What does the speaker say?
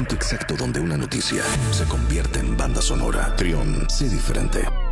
momento exacto donde una noticia se convierte en banda sonora. Trión, sé diferente.